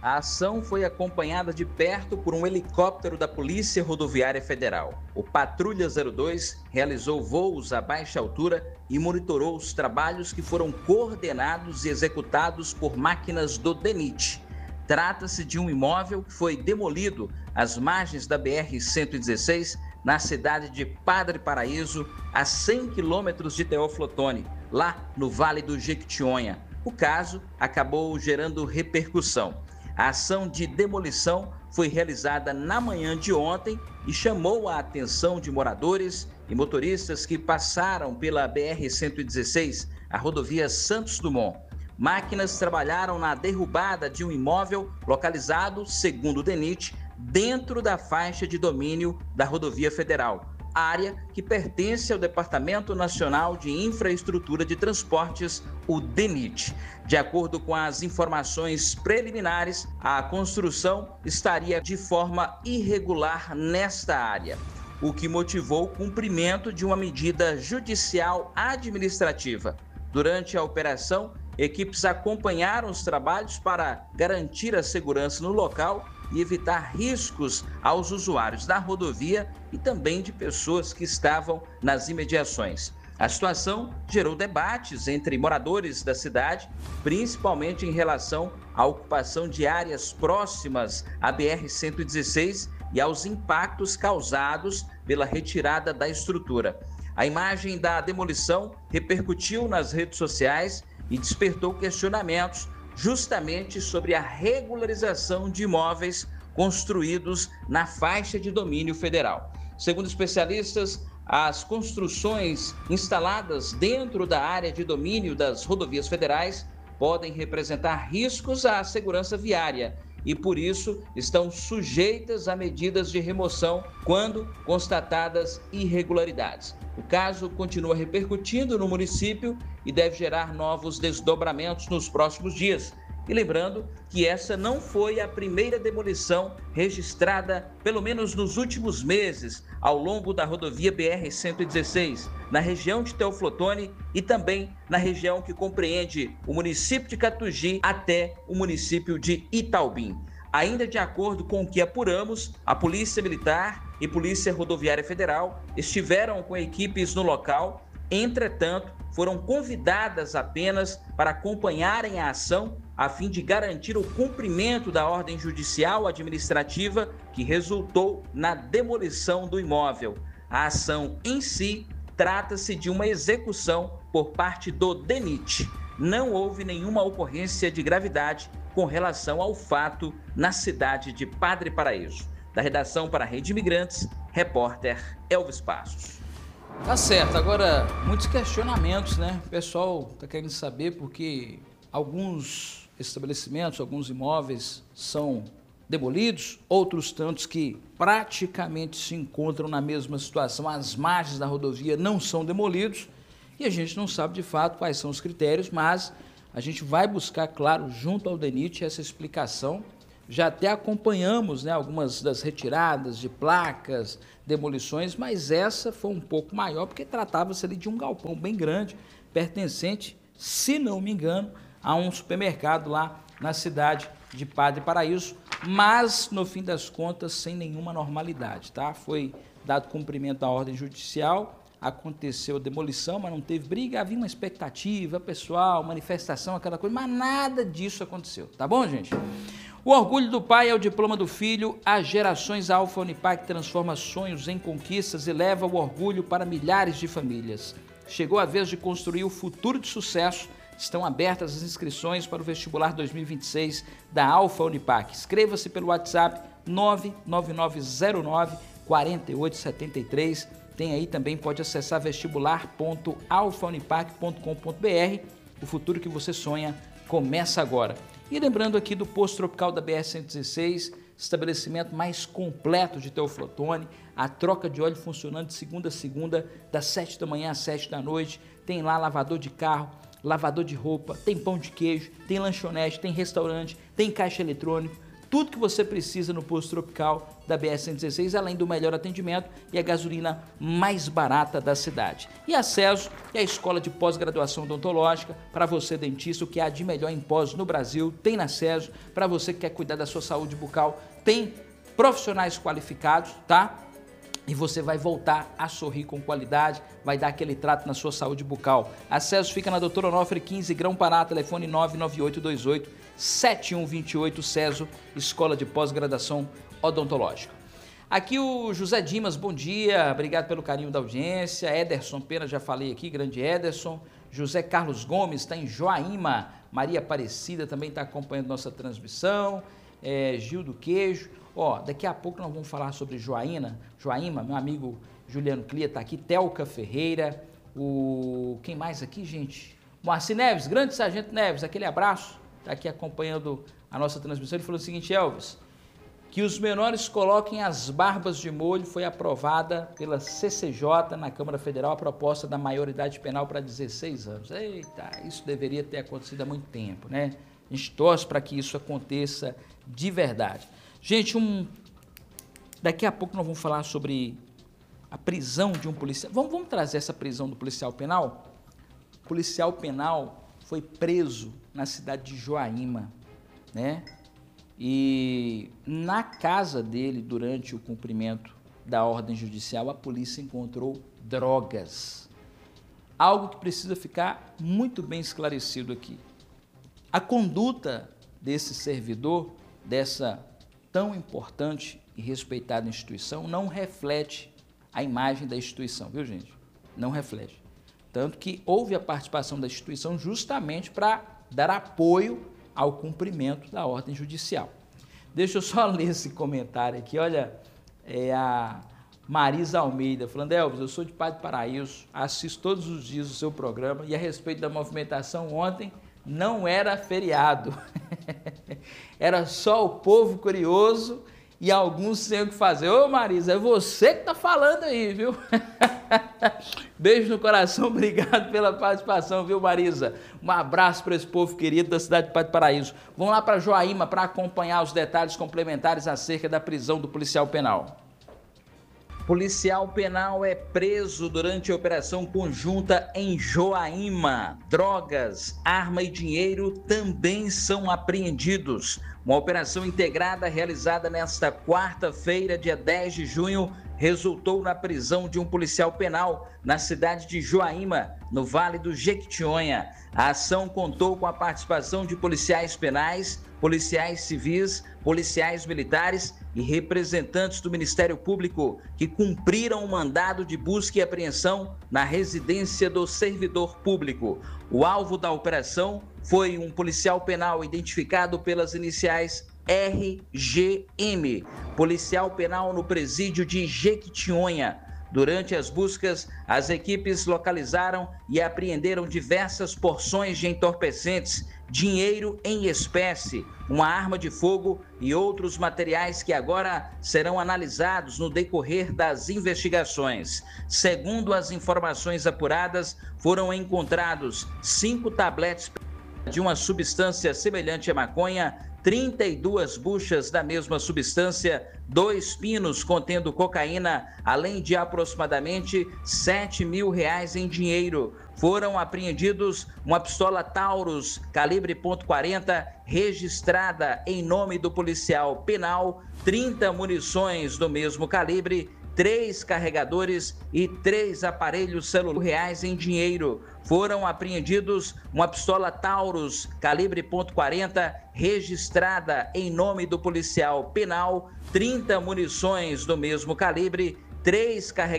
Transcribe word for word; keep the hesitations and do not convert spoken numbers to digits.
A ação foi acompanhada de perto por um helicóptero da Polícia Rodoviária Federal. O Patrulha zero dois realizou voos a baixa altura e monitorou os trabalhos que foram coordenados e executados por máquinas do DENIT. Trata-se de um imóvel que foi demolido às margens da B R cento e dezesseis, na cidade de Padre Paraíso, a cem quilômetros de Teófilo Otoni, lá no Vale do Jequitinhonha. O caso acabou gerando repercussão. A ação de demolição foi realizada na manhã de ontem e chamou a atenção de moradores e motoristas que passaram pela B R cento e dezesseis, a rodovia Santos Dumont. Máquinas trabalharam na derrubada de um imóvel localizado, segundo o DENIT, dentro da faixa de domínio da Rodovia Federal, área que pertence ao Departamento Nacional de Infraestrutura de Transportes, o DENIT. De acordo com as informações preliminares, a construção estaria de forma irregular nesta área, o que motivou o cumprimento de uma medida judicial administrativa. Durante a operação, equipes acompanharam os trabalhos para garantir a segurança no local e evitar riscos aos usuários da rodovia e também de pessoas que estavam nas imediações. A situação gerou debates entre moradores da cidade, principalmente em relação à ocupação de áreas próximas à B R cento e dezesseis e aos impactos causados pela retirada da estrutura. A imagem da demolição repercutiu nas redes sociais e despertou questionamentos justamente sobre a regularização de imóveis construídos na faixa de domínio federal. Segundo especialistas, as construções instaladas dentro da área de domínio das rodovias federais podem representar riscos à segurança viária e, por isso, estão sujeitas a medidas de remoção quando constatadas irregularidades. O caso continua repercutindo no município e deve gerar novos desdobramentos nos próximos dias. E lembrando que essa não foi a primeira demolição registrada, pelo menos nos últimos meses, ao longo da rodovia B R cento e dezesseis, na região de Teófilo Otoni e também na região que compreende o município de Catugi até o município de Itaubim. Ainda de acordo com o que apuramos, a Polícia Militar e Polícia Rodoviária Federal estiveram com equipes no local. Entretanto, foram convidadas apenas para acompanharem a ação a fim de garantir o cumprimento da ordem judicial administrativa que resultou na demolição do imóvel. A ação em si trata-se de uma execução por parte do DENIT. Não houve nenhuma ocorrência de gravidade com relação ao fato na cidade de Padre Paraíso. Da redação para a Rede Imigrantes, repórter Elvis Passos. Tá certo, agora muitos questionamentos, né? O pessoal tá querendo saber porque alguns estabelecimentos, alguns imóveis são demolidos, outros tantos que praticamente se encontram na mesma situação, as margens da rodovia não são demolidos e a gente não sabe de fato quais são os critérios, mas a gente vai buscar, claro, junto ao DENIT essa explicação. Já até acompanhamos, né, algumas das retiradas de placas, demolições, mas essa foi um pouco maior porque tratava-se ali de um galpão bem grande, pertencente, se não me engano, a um supermercado lá na cidade de Padre Paraíso, mas no fim das contas sem nenhuma normalidade, tá? Foi dado cumprimento à ordem judicial, aconteceu a demolição, mas não teve briga, havia uma expectativa pessoal, manifestação, aquela coisa, mas nada disso aconteceu, tá bom, gente? O orgulho do pai é o diploma do filho. As gerações Alfa Unipac transforma sonhos em conquistas e leva o orgulho para milhares de famílias. Chegou a vez de construir o futuro de sucesso. Estão abertas as inscrições para o vestibular dois mil e vinte e seis da Alfa Unipac. Inscreva-se pelo WhatsApp nove nove nove zero nove quatro oito sete três. Tem aí também, pode acessar vestibular ponto alfa unipac ponto com ponto br. O futuro que você sonha começa agora. E lembrando aqui do Posto Tropical da B R cento e dezesseis, estabelecimento mais completo de Teófilo Otoni, a troca de óleo funcionando de segunda a segunda, das sete da manhã às sete da noite, tem lá lavador de carro, lavador de roupa, tem pão de queijo, tem lanchonete, tem restaurante, tem caixa eletrônico, tudo que você precisa no posto Tropical da B R cento e dezesseis, além do melhor atendimento e a gasolina mais barata da cidade. E a CESO é a escola de pós-graduação odontológica para você, dentista, o que há de melhor em pós no Brasil, tem na CESO. Para você que quer cuidar da sua saúde bucal, tem profissionais qualificados, tá? E você vai voltar a sorrir com qualidade, vai dar aquele trato na sua saúde bucal. A CESO fica na Doutor Onofre quinze, Grão-Pará, telefone nove nove oito dois oito sete um dois oito, CESO, Escola de Pós-Graduação Odontológica. Aqui o José Dimas, bom dia, obrigado pelo carinho da audiência. Ederson Pena, já falei aqui, grande Ederson. José Carlos Gomes está em Joaíma. Maria Aparecida também está acompanhando nossa transmissão. É, Gil do Queijo. Ó, daqui a pouco nós vamos falar sobre Joaína, Joaíma, meu amigo Juliano Clia está aqui, Telca Ferreira, o... quem mais aqui, gente? Moacir Neves, grande Sargento Neves, aquele abraço, está aqui acompanhando a nossa transmissão. Ele falou o seguinte: Elvis, que os menores coloquem as barbas de molho. Foi aprovada pela C C J na Câmara Federal a proposta da maioridade penal para dezesseis anos. Eita, isso deveria ter acontecido há muito tempo, né? A gente torce para que isso aconteça de verdade. Gente, um... daqui a pouco nós vamos falar sobre a prisão de um policial. Vamos, vamos trazer essa prisão do policial penal? O policial penal foi preso na cidade de Joaíma, né? E na casa dele, durante o cumprimento da ordem judicial, a polícia encontrou drogas. Algo que precisa ficar muito bem esclarecido aqui. A conduta desse servidor, dessa tão importante e respeitada instituição, não reflete a imagem da instituição, viu, gente? Não reflete. Tanto que houve a participação da instituição justamente para dar apoio ao cumprimento da ordem judicial. Deixa eu só ler esse comentário aqui. Olha, é a Marisa Almeida falando: Elvis, eu sou de Padre Paraíso, assisto todos os dias o seu programa e a respeito da movimentação ontem não era feriado. Era só o povo curioso e alguns sem o que fazer. Ô Marisa, é você que tá falando aí, viu? Beijo no coração, obrigado pela participação, viu, Marisa? Um abraço para esse povo querido da cidade de Padre Paraíso. Vamos lá para Joaíma para acompanhar os detalhes complementares acerca da prisão do policial penal. Policial penal é preso durante a operação conjunta em Joaíma. Drogas, arma e dinheiro também são apreendidos. Uma operação integrada realizada nesta quarta-feira, dia dez de junho, resultou na prisão de um policial penal na cidade de Joaíma, no Vale do Jequitinhonha. A ação contou com a participação de policiais penais, policiais civis, policiais militares e representantes do Ministério Público que cumpriram o mandado de busca e apreensão na residência do servidor público. O alvo da operação foi um policial penal identificado pelas iniciais R G M, policial penal no presídio de Jequitinhonha. Durante as buscas, as equipes localizaram e apreenderam diversas porções de entorpecentes, dinheiro em espécie, uma arma de fogo e outros materiais que agora serão analisados no decorrer das investigações. Segundo as informações apuradas, foram encontrados cinco tabletes de uma substância semelhante à maconha, trinta e duas buchas da mesma substância, dois pinos contendo cocaína, além de aproximadamente sete mil reais em dinheiro. Foram apreendidos uma pistola Taurus calibre ponto quarenta registrada em nome do policial penal, trinta munições do mesmo calibre, três carregadores e três aparelhos celulares em dinheiro. Foram apreendidos uma pistola Taurus calibre ponto quarenta registrada em nome do policial penal, trinta munições do mesmo calibre, três carregadores